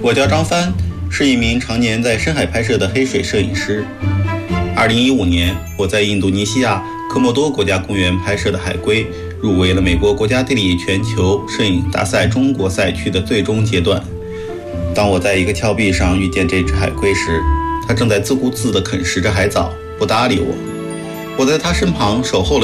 我叫张帆，是一名常年在深海拍摄的黑水摄影师。2015年，我在印度尼西亚科莫多国家公园拍摄的海龟入围了美国国家地理全球摄影大赛中国赛区的最终阶段。当我在一个峭壁上遇见这只海龟时，它正在自顾自地啃食着海藻，不搭理我。我在它身旁守候了